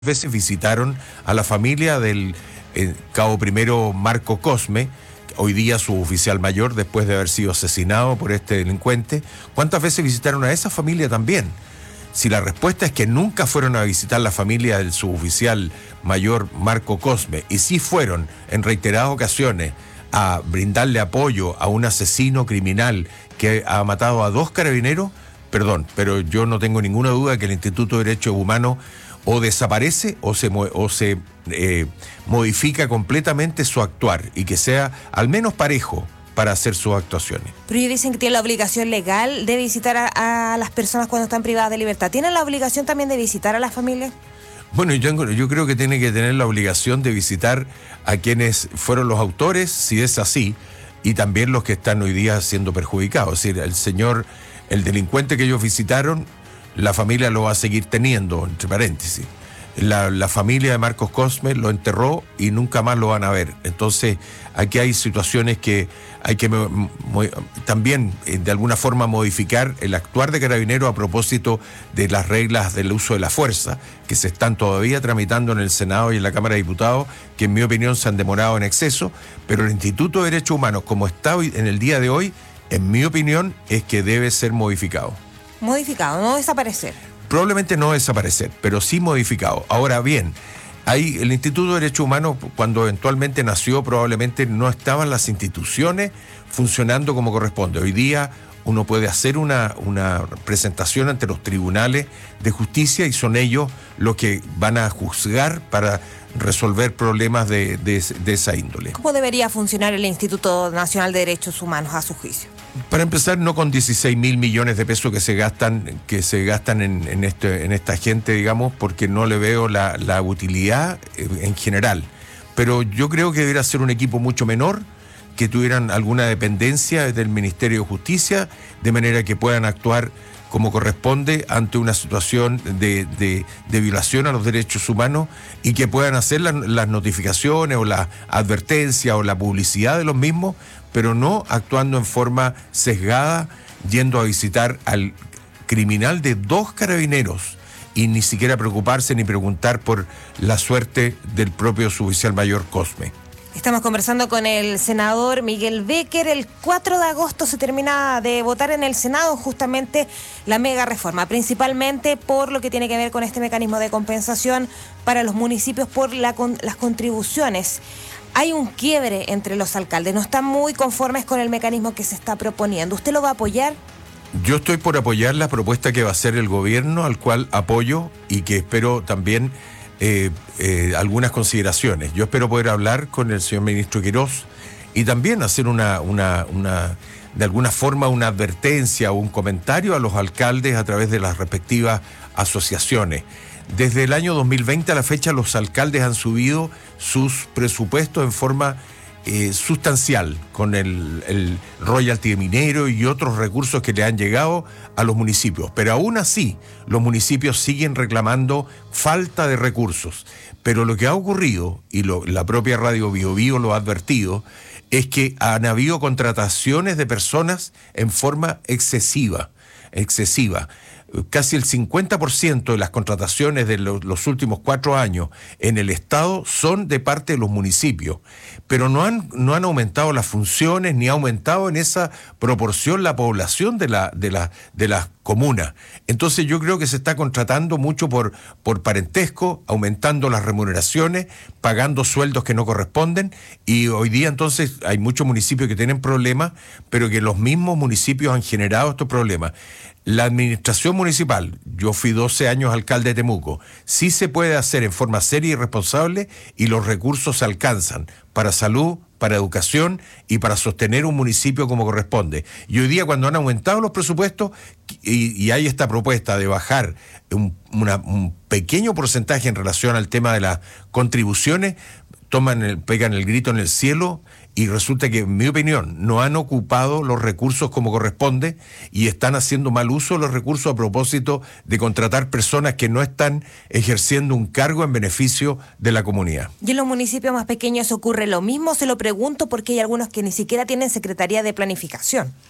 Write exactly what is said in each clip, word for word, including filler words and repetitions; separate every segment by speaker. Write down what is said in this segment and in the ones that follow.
Speaker 1: Veces visitaron a la familia del eh, cabo primero Marco Cosme, hoy día su oficial mayor, después de haber sido asesinado por este delincuente. ¿Cuántas veces visitaron a esa familia también? Si la respuesta es que nunca fueron a visitar la familia del suboficial mayor Marco Cosme, y sí fueron en reiteradas ocasiones a brindarle apoyo a un asesino criminal que ha matado a dos carabineros, perdón, pero yo no tengo ninguna duda que el Instituto de Derechos Humanos o desaparece o se, o se eh, modifica completamente su actuar y que sea al menos parejo para hacer sus actuaciones.
Speaker 2: Pero ellos dicen que tienen la obligación legal de visitar a, a las personas cuando están privadas de libertad. ¿Tienen la obligación también de visitar a las familias?
Speaker 1: Bueno, yo, yo creo que tiene que tener la obligación de visitar a quienes fueron los autores, si es así, y también los que están hoy día siendo perjudicados. Es decir, el señor, el delincuente que ellos visitaron, la familia lo va a seguir teniendo, entre paréntesis. La, la familia de Marcos Cosme lo enterró y nunca más lo van a ver. Entonces, aquí hay situaciones que hay que mo, mo, también, de alguna forma, modificar el actuar de Carabineros a propósito de las reglas del uso de la fuerza, que se están todavía tramitando en el Senado y en la Cámara de Diputados, que en mi opinión se han demorado en exceso, pero el Instituto de Derechos Humanos, como está hoy, en el día de hoy, en mi opinión, es que debe ser modificado.
Speaker 2: Modificado, no desaparecer.
Speaker 1: Probablemente no desaparecer, pero sí modificado. Ahora bien, hay el Instituto de Derechos Humanos, cuando eventualmente nació, probablemente no estaban las instituciones funcionando como corresponde. Hoy día uno puede hacer una, una presentación ante los tribunales de justicia y son ellos los que van a juzgar para resolver problemas de, de, de esa índole.
Speaker 2: ¿Cómo debería funcionar el Instituto Nacional de Derechos Humanos a su juicio?
Speaker 1: Para empezar, no con dieciséis mil millones de pesos que se gastan, que se gastan en, en, este, en esta gente, digamos, porque no le veo la, la utilidad en general. Pero yo creo que debería ser un equipo mucho menor, que tuvieran alguna dependencia del Ministerio de Justicia, de manera que puedan actuar como corresponde ante una situación de, de, de violación a los derechos humanos y que puedan hacer la, las notificaciones o la advertencia o la publicidad de los mismos, pero no actuando en forma sesgada, yendo a visitar al criminal de dos carabineros y ni siquiera preocuparse ni preguntar por la suerte del propio suboficial mayor Cosme.
Speaker 2: Estamos conversando con el senador Miguel Becker. El cuatro de agosto se termina de votar en el Senado justamente la mega reforma, principalmente por lo que tiene que ver con este mecanismo de compensación para los municipios por la, con, las contribuciones. Hay un quiebre entre los alcaldes, no están muy conformes con el mecanismo que se está proponiendo. ¿Usted lo va a apoyar?
Speaker 1: Yo estoy por apoyar la propuesta que va a hacer el gobierno, al cual apoyo y que espero también eh, eh, algunas consideraciones. Yo espero poder hablar con el señor ministro Quirós y también hacer una, una, una, de alguna forma una advertencia o un comentario a los alcaldes a través de las respectivas asociaciones. Desde el año dos mil veinte a la fecha, los alcaldes han subido sus presupuestos en forma eh, sustancial, con el, el royalty minero y otros recursos que le han llegado a los municipios. Pero aún así, los municipios siguen reclamando falta de recursos. Pero lo que ha ocurrido, y lo, la propia Radio Bio Bio lo ha advertido, es que han habido contrataciones de personas en forma excesiva, excesiva. Casi el cincuenta por ciento de las contrataciones de los, los últimos cuatro años en el Estado son de parte de los municipios, pero no han, no han aumentado las funciones ni ha aumentado en esa proporción la población de la, de la, de las comunas. Entonces yo creo que se está contratando mucho por, por parentesco, aumentando las remuneraciones, pagando sueldos que no corresponden, y hoy día entonces hay muchos municipios que tienen problemas, pero que los mismos municipios han generado estos problemas. La administración municipal, yo fui doce años alcalde de Temuco, sí se puede hacer en forma seria y responsable y los recursos se alcanzan para salud, para educación y para sostener un municipio como corresponde. Y hoy día cuando han aumentado los presupuestos y, y hay esta propuesta de bajar un, una, un pequeño porcentaje en relación al tema de las contribuciones, toman el, pegan el grito en el cielo y resulta que, en mi opinión, no han ocupado los recursos como corresponde y están haciendo mal uso de los recursos a propósito de contratar personas que no están ejerciendo un cargo en beneficio de la comunidad.
Speaker 2: ¿Y en los municipios más pequeños ocurre lo mismo? Se lo pregunto porque hay algunos que ni siquiera tienen Secretaría de Planificación.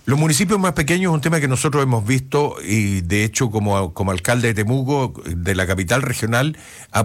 Speaker 1: Los municipios más pequeños es un tema que nosotros hemos visto y de hecho como, como alcalde de Temuco, de la capital regional,